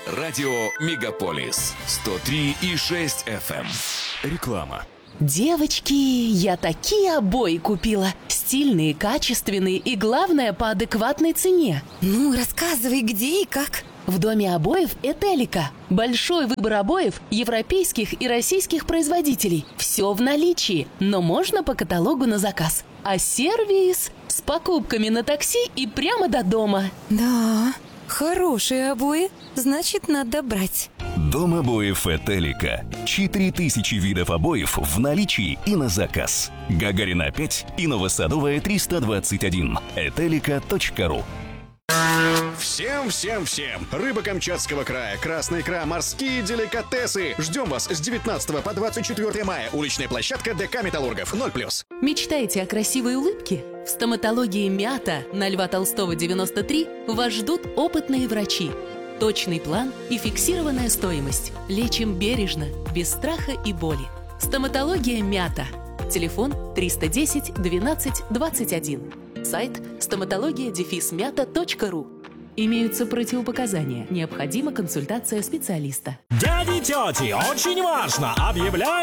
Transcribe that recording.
Радио Мегаполис 103,6 FM. Реклама. Девочки, я такие обои купила. Стильные, качественные и, главное, по адекватной цене. Ну, рассказывай, где и как. В доме обоев «Этелика». Большой выбор обоев европейских и российских производителей. Все в наличии, но можно по каталогу на заказ. А сервис с покупками на такси и прямо до дома. Да, хорошие обои, значит, надо брать. Дом обоев «Этелика». 4000 видов обоев в наличии и на заказ. Гагарина 5 и Новосадовая 321. Этелика.ру. Всем! Рыба Камчатского края, красная икра, морские деликатесы. Ждем вас с 19 по 24 мая. Уличная площадка ДК «Металлургов» 0+. Мечтаете о красивой улыбке? В стоматологии «Мята» на Льва Толстого 93 вас ждут опытные врачи. Точный план и фиксированная стоимость. Лечим бережно, без страха и боли. Стоматология «Мята». Телефон 310 12 21. Сайт стоматология-мята.ру. Имеются противопоказания. Необходима консультация специалиста. Дяди и тети, очень важно! Объявляем